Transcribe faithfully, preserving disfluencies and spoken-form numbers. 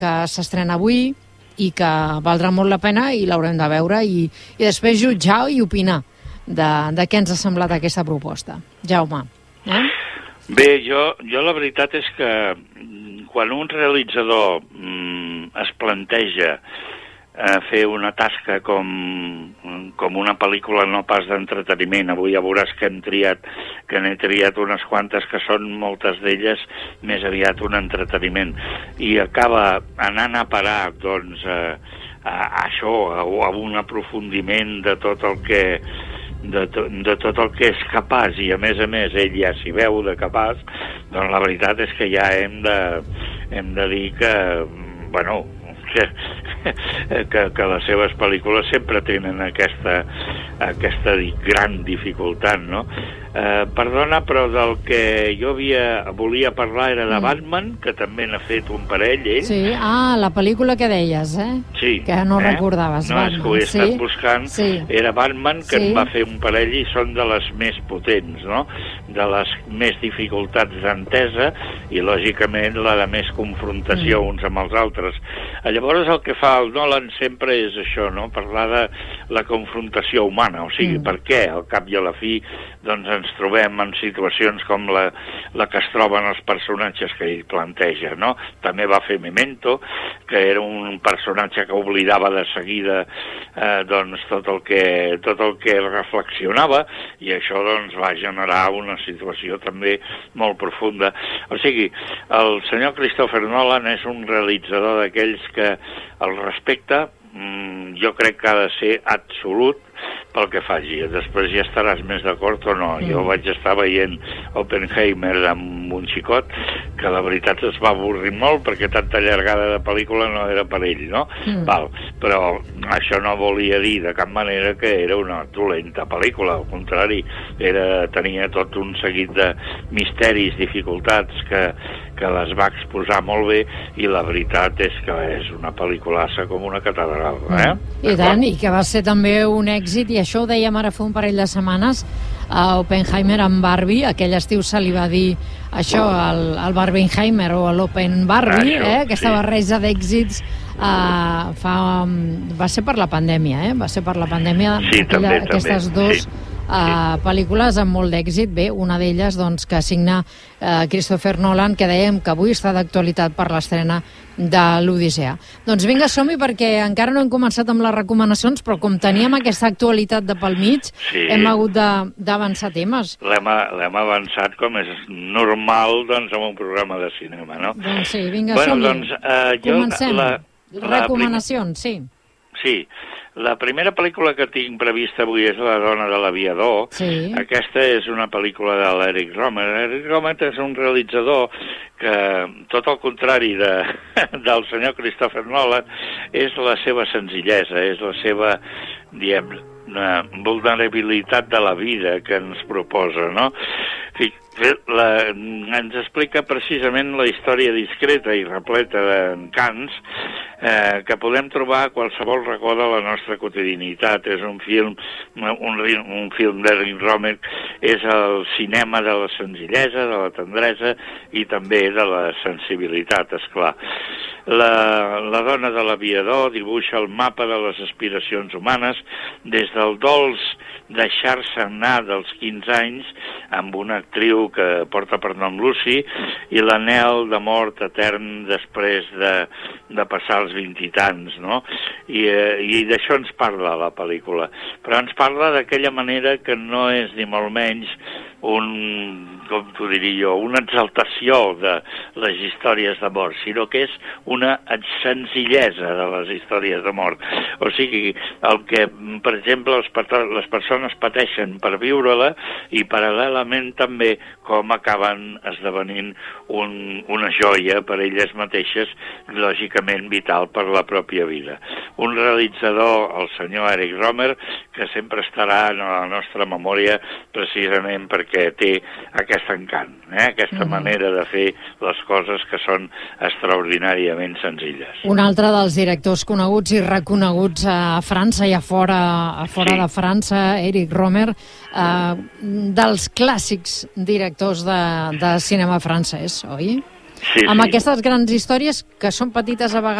que s'estrena avui i que valdrà molt la pena i l'haurem de veure i, i després jutjar i opinar de, de què ens ha semblat aquesta proposta. Jaume. Eh? Bé, jo, jo la veritat és que quan un realitzador mm, es planteja eh, fer una tasca com, com una pel·lícula no pas d'entreteniment, avui ja veuràs que hem triat, que n'he triat unes quantes que són moltes d'elles més aviat un entreteniment, i acaba anant a parar doncs a, a, a això, a, a un aprofundiment de tot el que de, to, de tot el que és capaç, i a més a més ell ja s'hi veu de capaç, doncs la veritat és que ja hem de, hem de dir que, bueno, que, que, que les seves pel·lícules sempre tenen aquesta, aquesta gran dificultat, no? Eh, perdona, però del que jo havia, volia parlar era de Batman, que també n'ha fet un parell, ell. Sí, ah, la pel·lícula que deies, eh? Sí. Que no eh? recordaves, no, Batman. No, és que ho he sí? estat buscant. Sí. Era Batman, que sí. en va fer un parell i són de les més potents, no? De les més dificultats d'entesa i, lògicament, la de més confrontació mm. uns amb els altres. Llavors, el que fa el Nolan sempre és això, no? Parlar de la confrontació humana, o sigui, mm. per què, al cap i a la fi, doncs ens trobem en situacions com la, la que es troben els personatges que ell planteja, no? També va fer Memento, que era un personatge que oblidava de seguida eh, doncs tot el que tot el que reflexionava, i això doncs va generar una situació també molt profunda. O sigui, el senyor Christopher Nolan és un realitzador d'aquells que el respecte mm, jo crec que ha de ser absolut pel que faci. Després ja estaràs més d'acord o no. Mm. Jo vaig estar veient Oppenheimer amb un xicot que la veritat es va avorrir molt perquè tanta llargada de pel·lícula no era per ell, no? Mm. Val. Però això no volia dir de cap manera que era una dolenta pel·lícula, al contrari, era, tenia tot un seguit de misteris, dificultats que, que les va exposar molt bé, i la veritat és que és una pel·lículassa com una catedral, eh? Mm. I tant, i que va ser també un èxit, i això ho dèiem ara fa un parell de setmanes a Oppenheimer amb Barbie. Aquell estiu se li va dir això, el, el Barbenheimer o l'Open Barbie, això, eh? Aquesta sí. barreja d'èxits uh, fa, va ser per la pandèmia, eh? Va ser per la pandèmia, sí, aquella, també, aquestes també. dos sí. Uh, pel·lícules amb molt d'èxit. Bé, una d'elles doncs, que signa uh, Christopher Nolan, que dèiem que avui està d'actualitat per l'estrena de l'Odissea. Doncs vinga, som-hi, perquè encara no hem començat amb les recomanacions, però com teníem aquesta actualitat de pel mig, sí. hem hagut d'avançar temes. L'hem avançat com és normal, doncs, en un programa de cinema, no? Doncs sí, vinga, bueno, som-hi. Doncs, uh, jo, Comencem. La, recomanacions, la prim... sí. Sí. La primera pel·lícula que tinc prevista avui és La dona de l'aviador. Sí. Aquesta és una pel·lícula de l'Eric Romer. Eric Romer és un realitzador que, tot el contrari de, del senyor Christopher Nolan, és la seva senzillesa, és la seva, diem, una vulnerabilitat de la vida que ens proposa, no? La, ens explica precisament la història discreta i repleta d'encants eh, que podem trobar a qualsevol racó de la nostra quotidianitat. És un film, un, un film d'Eric Romer, és el cinema de la senzillesa, de la tendresa i també de la sensibilitat, esclar. La, la dona de l'aviador dibuixa el mapa de les aspiracions humanes des del dolç deixar-se anar dels quinze anys amb una actriu que porta per nom Lucy i l'anhel de mort etern després de, de passar els vint i tants, no? I, eh, i d'això ens parla la pel·lícula. Però ens parla d'aquella manera que no és ni molt menys un, com t'ho diria jo, una exaltació de les històries de mort, sinó que és una senzillesa de les històries de mort. O sigui, el que, per exemple, els, les persones pateixen per viure-la, i paral·lelament també com acaben esdevenint un, una joia per elles mateixes, lògicament vital per la pròpia vida. Un realitzador, el senyor Eric Romer, que sempre estarà en la nostra memòria precisament perquè té aquest encant, eh? aquesta mm. manera de fer les coses que són extraordinàriament senzilles. Un altre dels directors coneguts i reconeguts a França i a fora, a fora sí. de França, Eric Romer, eh, dels clàssics directors de, de cinema francès, oi? amb sí. aquestes grans històries que són petites a vegades